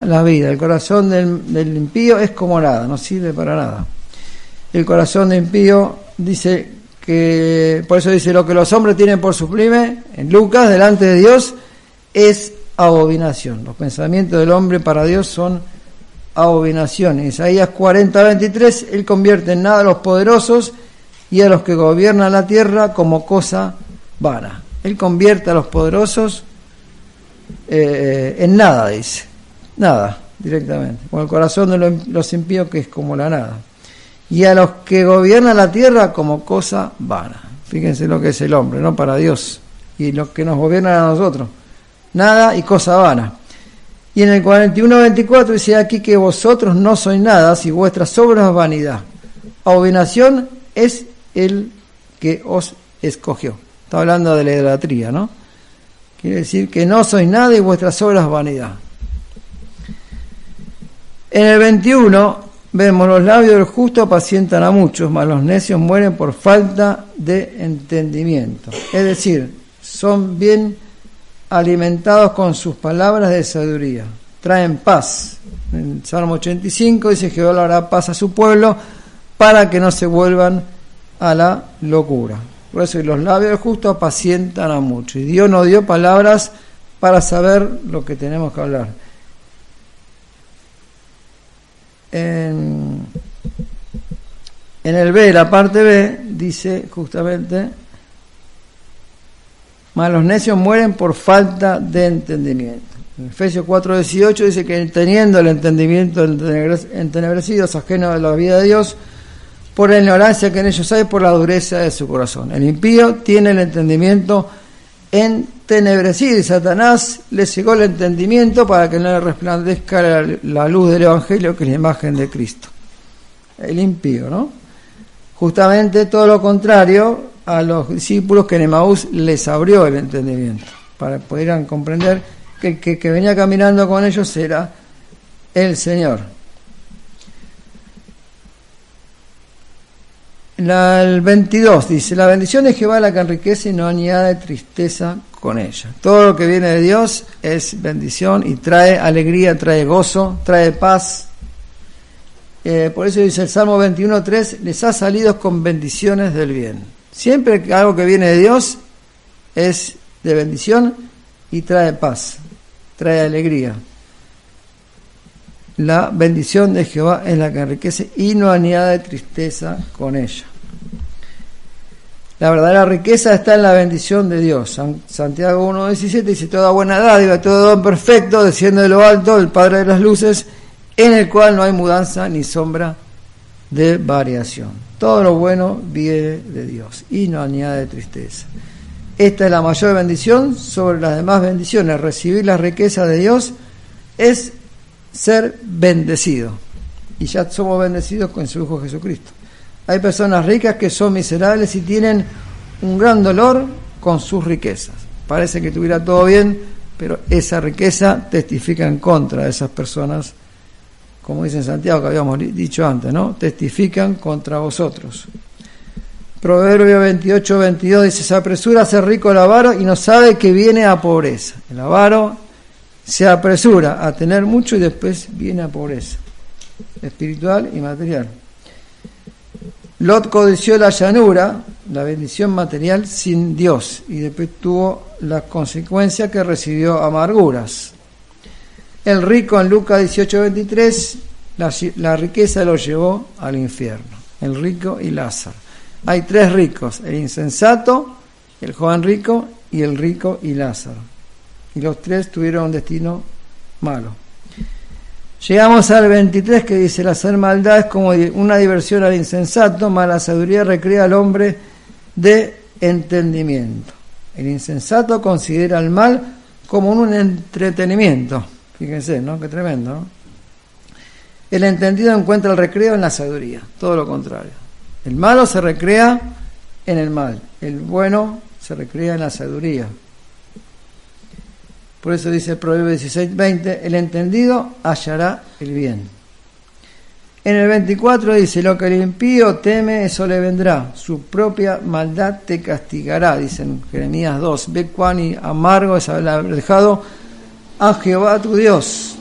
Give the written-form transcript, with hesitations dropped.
la vida. El corazón del impío es como nada, no sirve para nada. El corazón del impío dice que, por eso dice, lo que los hombres tienen por sublime, en Lucas, delante de Dios, es abominación. Los pensamientos del hombre para Dios son abominación. En Isaías 40:23, Él convierte en nada a los poderosos y a los que gobiernan la tierra como cosa vana. Él convierte a los poderosos en nada, dice. Nada, directamente. Con el corazón de los impíos, que es como la nada. Y a los que gobiernan la tierra como cosa vana. Fíjense lo que es el hombre, ¿no? Para Dios. Y los que nos gobiernan a nosotros. Nada y cosa vana. Y en el 41:24 dice aquí que vosotros no sois nada si vuestras obras vanidad. Abominación es el que os escogió. Está hablando de la idolatría, ¿no? Quiere decir que no sois nada y vuestras obras vanidad. En el 21 vemos: los labios del justo apacientan a muchos, mas los necios mueren por falta de entendimiento. Es decir, son bien alimentados con sus palabras de sabiduría, traen paz. En Salmo 85 dice: Jehová le hará paz a su pueblo para que no se vuelvan a la locura. Por eso, los labios del justo apacientan a muchos. Y Dios nos dio palabras para saber lo que tenemos que hablar. En el B, la parte B, dice justamente: mas los necios mueren por falta de entendimiento. En Efesios 4:18 dice que teniendo el entendimiento entenebrecidos, ajenos de la vida de Dios, por la ignorancia que en ellos hay, por la dureza de su corazón. El impío tiene el entendimiento entenebrecido y Satanás le cegó el entendimiento para que no le resplandezca la luz del Evangelio, que es la imagen de Cristo. El impío, ¿no? Justamente todo lo contrario a los discípulos, que en Emaús les abrió el entendimiento para que pudieran comprender que el que venía caminando con ellos era el Señor. El 22 dice: la bendición de Jehová es la que enriquece y no añade tristeza con ella. Todo lo que viene de Dios es bendición y trae alegría, trae gozo, trae paz. Por eso dice el Salmo 21:3: les ha salido con bendiciones del bien. Siempre que algo que viene de Dios es de bendición y trae paz, trae alegría. La bendición de Jehová es la que enriquece y no añade tristeza con ella. La verdadera riqueza está en la bendición de Dios. Santiago 1:17 dice: toda buena dádiva, todo don perfecto desciende de lo alto, del Padre de las luces, en el cual no hay mudanza ni sombra de variación. Todo lo bueno viene de Dios y no añade tristeza. Esta es la mayor bendición sobre las demás bendiciones. Recibir la riqueza de Dios es ser bendecido. Y ya somos bendecidos con su Hijo Jesucristo. Hay personas ricas que son miserables y tienen un gran dolor con sus riquezas. Parece que tuviera todo bien, pero esa riqueza testifica en contra de esas personas. Como dice en Santiago, que habíamos dicho antes, ¿no? Testifican contra vosotros. Proverbio 28:22 dice: se apresura a ser rico el avaro y no sabe que viene a pobreza. El avaro se apresura a tener mucho y después viene a pobreza espiritual y material. Lot codició la llanura, la bendición material, sin Dios, y después tuvo las consecuencias que recibió amarguras. El rico, en Lucas 18:23, la riqueza lo llevó al infierno. El rico y Lázaro. Hay tres ricos: el insensato, el joven rico y el rico y Lázaro. Y los tres tuvieron un destino malo. Llegamos al 23, que dice: el hacer maldad es como una diversión al insensato, mas la sabiduría recrea al hombre de entendimiento. El insensato considera el mal como un entretenimiento. Fíjense, ¿no? Qué tremendo, ¿no? El entendido encuentra el recreo en la sabiduría, todo lo contrario. El malo se recrea en el mal, el bueno se recrea en la sabiduría. Por eso dice el Proverbio 16:20: el entendido hallará el bien. En el 24 dice: lo que el impío teme, eso le vendrá, su propia maldad te castigará. Dice en Jeremías 2: ve cuán amargo es haber dejado a Jehová tu Dios.